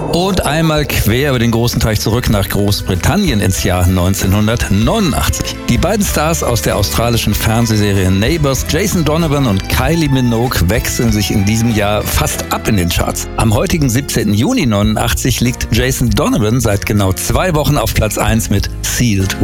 Und einmal quer über den großen Teich zurück nach Großbritannien ins Jahr 1989. Die beiden Stars aus der australischen Fernsehserie Neighbours, Jason Donovan und Kylie Minogue, wechseln sich in diesem Jahr fast ab in den Charts. Am heutigen 17. Juni 1989 liegt Jason Donovan seit genau 2 Wochen auf Platz 1 mit Sealed